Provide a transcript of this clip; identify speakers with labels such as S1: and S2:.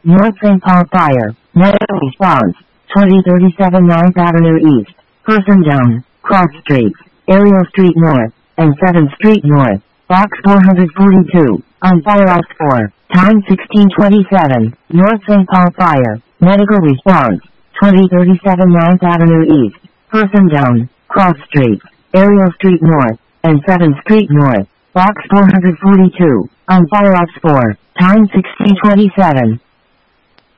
S1: North St. Paul Fire. Medical response. 2037 9th Avenue East. Person down. Cross Streets. Ariel Street North. And 7th Street North. Box 442. On fire off 4. Time 1627. North St. Paul Fire. Medical response. 2037 9th Avenue East. Person down. Cross Streets. Ariel Street North. And 7th Street North. Box 442. On fire off 4. Time 1627.